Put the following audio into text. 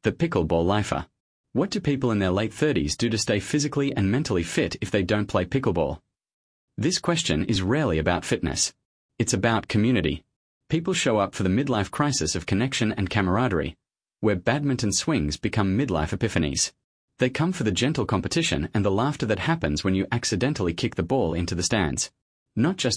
The Pickleball Lifer. What do people in their late 30s do to stay physically and mentally fit if they don't play pickleball? This question is rarely about fitness. It's about community. People show up for the midlife crisis of connection and camaraderie, where badminton swings become midlife epiphanies. They come for the gentle competition and the laughter that happens when you accidentally kick the ball into the stands. Not just